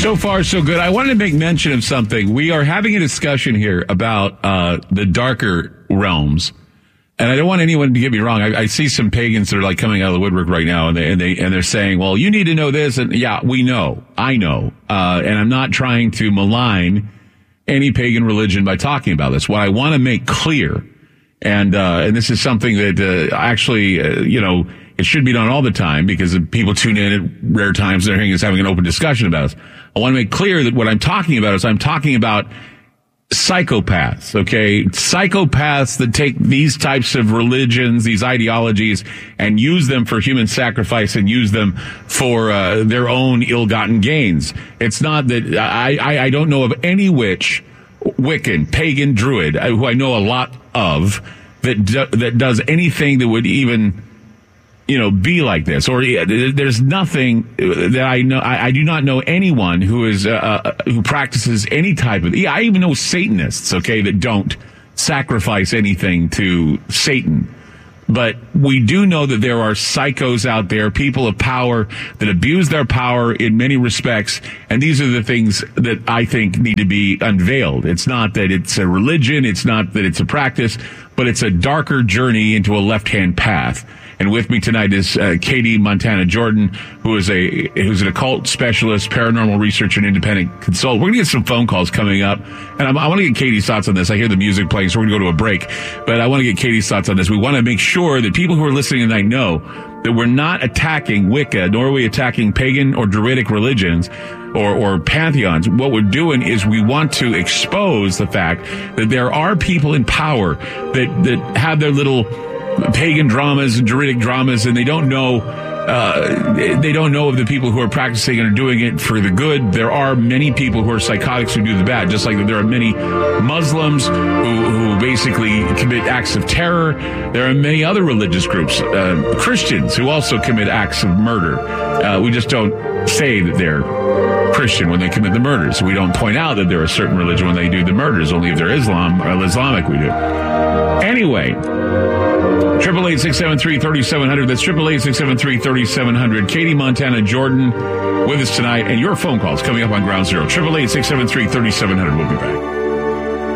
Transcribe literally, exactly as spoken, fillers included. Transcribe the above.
So far, so good. I wanted to make mention of something. We are having a discussion here about uh, the darker realms. And I don't want anyone to get me wrong. I, I see some pagans that are like coming out of the woodwork right now, and they and they and they're saying, "Well, you need to know this." And yeah, we know, I know, uh, and I'm not trying to malign any pagan religion by talking about this. What I want to make clear, and uh, and this is something that uh, actually, uh, you know, it should be done all the time because people tune in at rare times. They're hearing us having an open discussion about us. I want to make clear that what I'm talking about is I'm talking about psychopaths, okay? Psychopaths that take these types of religions, these ideologies, and use them for human sacrifice and use them for uh, their own ill-gotten gains. It's not that I, I, I don't know of any witch, Wiccan, pagan, druid, who I know a lot of, that do, that does anything that would even, you know, be like this. Or there's nothing that I know. I, I do not know anyone who is uh, who practices any type of. Yeah, I even know Satanists, okay, that don't sacrifice anything to Satan. But we do know that there are psychos out there, people of power that abuse their power in many respects. And these are the things that I think need to be unveiled. It's not that it's a religion. It's not that it's a practice, but it's a darker journey into a left-hand path. And with me tonight is uh, Katie Montana Jordan, who is a who's an occult specialist, paranormal researcher, and independent consultant. We're going to get some phone calls coming up, and I'm, I want to get Katie's thoughts on this. I hear the music playing, so we're going to go to a break. But I want to get Katie's thoughts on this. We want to make sure that people who are listening tonight know that we're not attacking Wicca, nor are we attacking pagan or druidic religions or, or pantheons. What we're doing is we want to expose the fact that there are people in power that, that have their little pagan dramas and druidic dramas, and they don't know uh, they don't know of the people who are practicing and are doing it for the good. There are many people who are psychotics who do the bad, just like there are many Muslims who, who basically commit acts of terror. There are many other religious groups, uh, Christians, who also commit acts of murder. Uh, we just don't say that they're Christian when they commit the murders. We don't point out that they're a certain religion when they do the murders. Only if they're Islam or Islamic we do. Anyway, Triple eight six seven three thirty seven hundred. That's triple eight six seven three thirty seven hundred. Katie Montana Jordan with us tonight, and your phone calls coming up on Ground Zero. Triple eight six seven three thirty seven hundred. We'll be back.